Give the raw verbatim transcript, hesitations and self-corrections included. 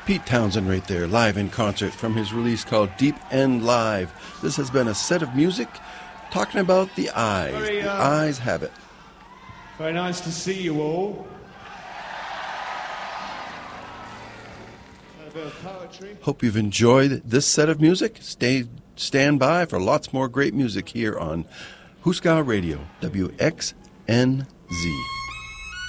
Pete Townsend right there, live in concert from his release called Deep End Live. This has been a set of music talking about the eyes. Very, the uh, eyes have it. Very nice to see you all. A bit of poetry. Hope you've enjoyed this set of music. Stay, stand by for lots more great music here on Huska Radio, W X N Z.